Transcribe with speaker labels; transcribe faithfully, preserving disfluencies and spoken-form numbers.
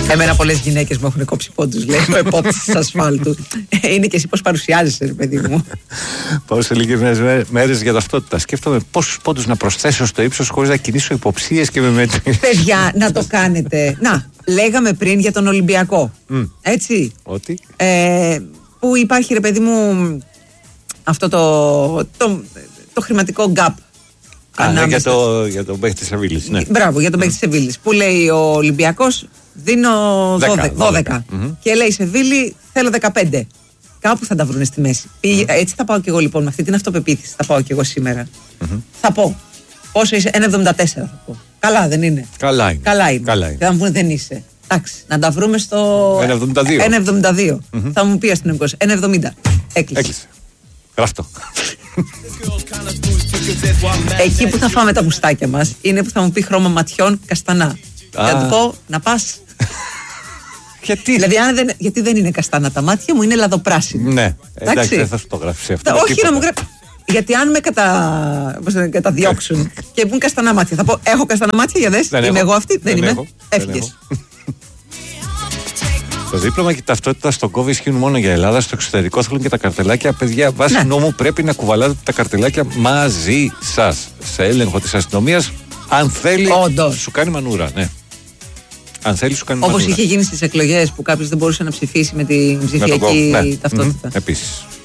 Speaker 1: Εμένα πολλές γυναίκες μου έχουν κόψει πόντους, λέει ο επόπτης της ασφάλτου. Είναι και εσύ πώς παρουσιάζεσαι, ρε παιδί μου.
Speaker 2: Πάω σε λίγες μέρες για ταυτότητα. Σκέφτομαι πόσους πόντους να προσθέσω στο ύψος χωρίς να κινήσω υποψίες και με μέτρηση.
Speaker 1: Παιδιά, να το κάνετε. Να, λέγαμε πριν για τον Ολυμπιακό. Mm. Έτσι.
Speaker 2: Ότι.
Speaker 1: Ε, που υπάρχει, ρε παιδί μου, αυτό το, το, το χρηματικό gap.
Speaker 2: Α, ναι, για, το, για τον παίκτη της Σεβίλης. Ναι.
Speaker 1: Μπράβο, για τον παίκτη της Σεβίλης. Που λέει ο Ολυμπιακός, δίνω δώδεκα. δώδεκα. Mm-hmm. Και λέει η Σεβίλη, θέλω δεκαπέντε. Κάπου θα τα βρούνε στη μέση. Mm-hmm. Έτσι θα πάω κι εγώ λοιπόν, με αυτή την αυτοπεποίθηση. Θα πάω κι εγώ σήμερα. Mm-hmm. Θα πω. Πόσο είσαι, ένα εβδομήντα τέσσερα θα πω. Καλά δεν είναι.
Speaker 2: Καλά είναι.
Speaker 1: Καλά είναι.
Speaker 2: Καλά είναι.
Speaker 1: Θα μου πούνε δεν είσαι. Εντάξει, να τα βρούμε στο.
Speaker 2: ένα εβδομήντα δύο.
Speaker 1: ένα εβδομήντα δύο. Mm-hmm. Θα μου πει αστυνομικός. ένα εβδομήντα. Έκλεισε.
Speaker 2: Έκλεισε. Γράφτο.
Speaker 1: Εκεί που θα φάμε τα μουστάκια μας είναι που θα μου πει χρώμα ματιών καστανά. Θα του πω να πας.
Speaker 2: Γιατί?
Speaker 1: Δηλαδή, αν δεν, γιατί δεν είναι καστάνα τα μάτια μου, είναι λαδοπράσινη.
Speaker 2: Ναι, εντάξει, δεν θα σου το γράψει αυτό.
Speaker 1: Όχι, τίποτα. Να μου γράψει. Γιατί αν με κατα... καταδιώξουν και πούν καστανά μάτια, θα πω: έχω καστανά μάτια για δες. Είμαι εγώ αυτή, δεν, δεν είμαι. Έφυγες.
Speaker 2: Το δίπλωμα και η ταυτότητα στον κόβι ισχύουν μόνο για Ελλάδα. Στο εξωτερικό θέλουν και τα καρτελάκια. Παιδιά, βάσει ναι. νόμου πρέπει να κουβαλάτε τα καρτελάκια μαζί σας. Σε έλεγχο της αστυνομίας, αν θέλει,
Speaker 1: Όντως.
Speaker 2: σου κάνει μανούρα. Ναι. Αν θέλει, σου κάνει
Speaker 1: Όπως
Speaker 2: μανούρα.
Speaker 1: Όπως είχε γίνει στις εκλογές που κάποιος δεν μπορούσε να ψηφίσει με την ψηφιακή
Speaker 2: ναι.
Speaker 1: ταυτότητα.
Speaker 2: Mm-hmm. Επίσης.